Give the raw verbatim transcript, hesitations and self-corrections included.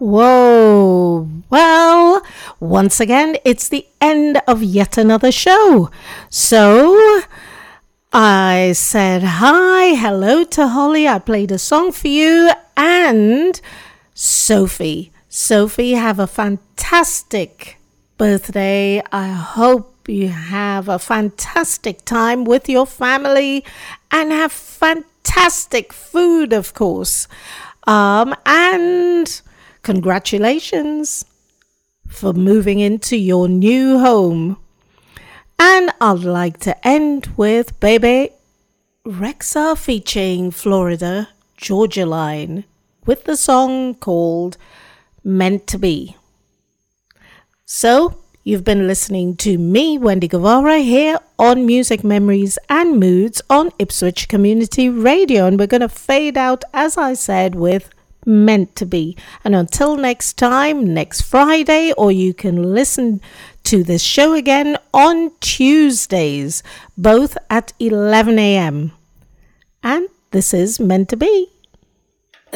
Whoa. Well, once again, it's the end of yet another show. So I said hi, hello to Holly. I played a song for you. And Sophie. Sophie, have a fantastic birthday. I hope you have a fantastic time with your family and have fantastic food, of course. Um, and congratulations for moving into your new home. And I'd like to end with Bebe Rexha featuring Florida Georgia Line with the song called Meant to Be. So, you've been listening to me, Wendy Guevara, here on Music Memories and Moods on Ipswich Community Radio. And we're going to fade out, as I said, with Meant to Be. And until next time, next Friday, or you can listen to this show again on Tuesdays, both at eleven a.m. And this is Meant to Be.